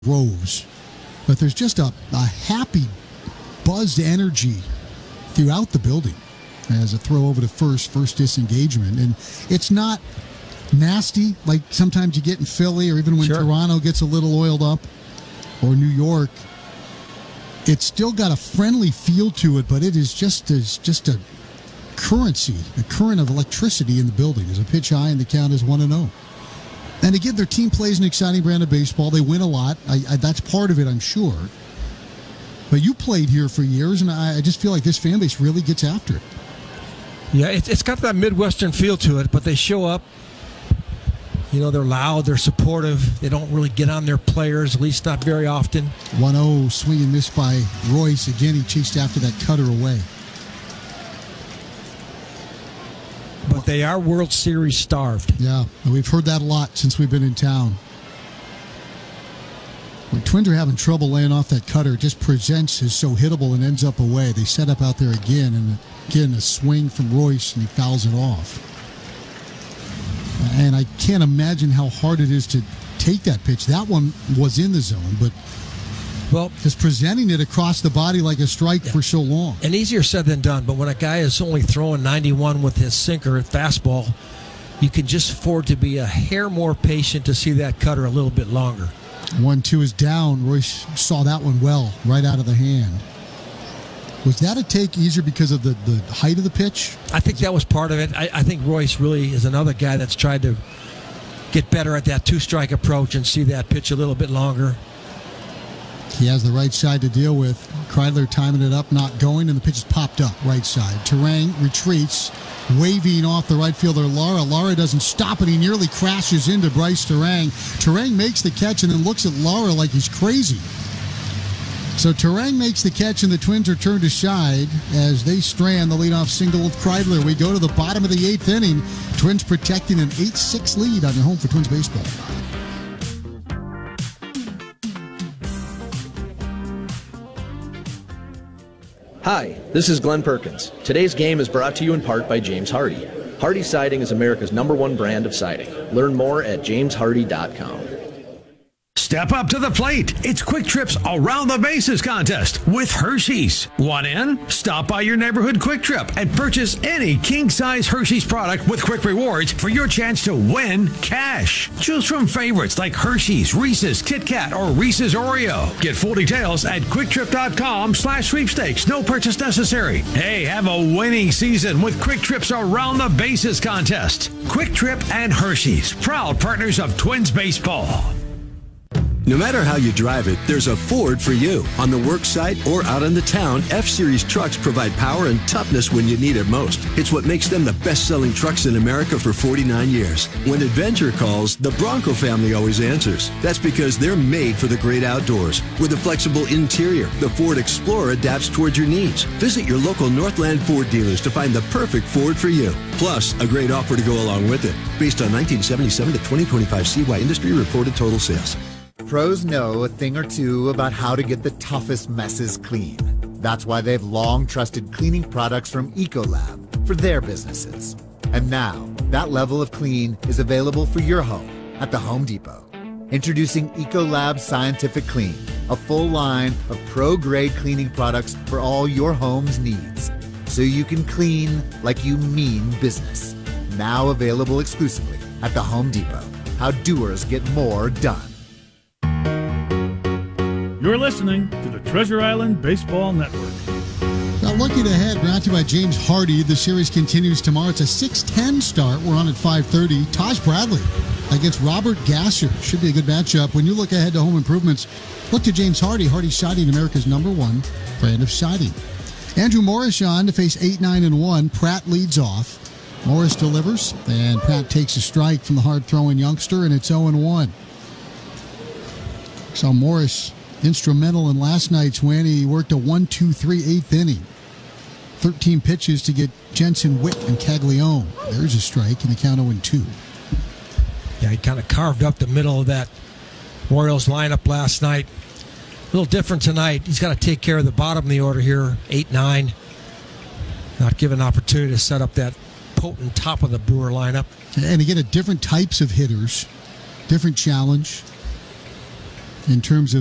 Rose. But there's just a happy, buzzed energy throughout the building as a throw over to first disengagement. And it's not nasty like sometimes you get in Philly or even when Toronto gets a little oiled up or New York. It's still got a friendly feel to it, but it is just a currency, a current of electricity in the building. There's a pitch high and the count is 1-0. And again, their team plays an exciting brand of baseball. They win a lot. That's part of it, I'm sure. But you played here for years, and I just feel like this fan base really gets after it. Yeah, it's got that Midwestern feel to it, but they show up. You know, they're loud, they're supportive. They don't really get on their players, at least not very often. 1-0, swing and miss by Royce. Again, he chased after that cutter away. But they are World Series starved. Yeah, and we've heard that a lot since we've been in town. When Twins are having trouble laying off that cutter, it just presents as so hittable and ends up away. They set up out there again, and again, a swing from Royce, and he fouls it off. And I can't imagine how hard it is to take that pitch. That one was in the zone, but just presenting it across the body like a strike for so long. And easier said than done, but when a guy is only throwing 91 with his sinker fastball, you can just afford to be a hair more patient to see that cutter a little bit longer. 1-2 is down. Royce saw that one well, right out of the hand. Was that a take easier because of the height of the pitch? I think that was part of it. I think Royce really is another guy that's tried to get better at that two-strike approach and see that pitch a little bit longer. He has the right side to deal with. Kreidler timing it up, not going, and the pitch is popped up right side. Turang retreats, waving off the right fielder Lara. Lara doesn't stop it. He nearly crashes into Bryce Turang. Turang makes the catch and then looks at Lara like he's crazy. So Turang makes the catch, and the Twins are turned aside as they strand the leadoff single of Kreidler. We go to the bottom of the eighth inning. Twins protecting an 8-6 lead on your home for Twins baseball. Hi, this is Glenn Perkins. Today's game is brought to you in part by James Hardy. Hardy Siding is America's #1 brand of siding. Learn more at jameshardy.com. Step up to the plate. It's Quick Trip's Around the Bases contest with Hershey's. Want in? Stop by your neighborhood Quick Trip and purchase any king-size Hershey's product with Quick Rewards for your chance to win cash. Choose from favorites like Hershey's, Reese's, Kit Kat, or Reese's Oreo. Get full details at QuickTrip.com/sweepstakes. No purchase necessary. Hey, have a winning season with Quick Trip's Around the Bases contest. Quick Trip and Hershey's, proud partners of Twins baseball. No matter how you drive it, there's a Ford for you. On the work site or out in the town, F-Series trucks provide power and toughness when you need it most. It's what makes them the best-selling trucks in America for 49 years. When adventure calls, the Bronco family always answers. That's because they're made for the great outdoors. With a flexible interior, the Ford Explorer adapts towards your needs. Visit your local Northland Ford dealers to find the perfect Ford for you. Plus, a great offer to go along with it. Based on 1977 to 2025 CY industry reported total sales. Pros know a thing or two about how to get the toughest messes clean. That's why they've long trusted cleaning products from Ecolab for their businesses. And now, that level of clean is available for your home at the Home Depot. Introducing Ecolab Scientific Clean, a full line of pro-grade cleaning products for all your home's needs. So you can clean like you mean business. Now available exclusively at the Home Depot. How doers get more done. You're listening to the Treasure Island Baseball Network. Now, looking ahead, brought to you by James Hardy. The series continues tomorrow. It's a 6:10 start. We're on at 5:30. Taj Bradley against Robert Gasser. Should be a good matchup. When you look ahead to home improvements, look to James Hardy. Hardy Siding, America's #1 brand of siding. Andrew Morris on to face 8-9-1. Pratt leads off. Morris delivers, and Pratt takes a strike from the hard-throwing youngster, and it's 0-1. So Morris instrumental in last night's win. He worked a 1-2-3 eighth inning. 13 pitches to get Jensen, Witt, and Caglione. There's a strike, and the count 0-2. Yeah, he kind of carved up the middle of that Orioles lineup last night. A little different tonight. He's got to take care of the bottom of the order here, 8-9. Not give an opportunity to set up that potent top of the Brewer lineup. And again, different types of hitters, different challenge. in terms of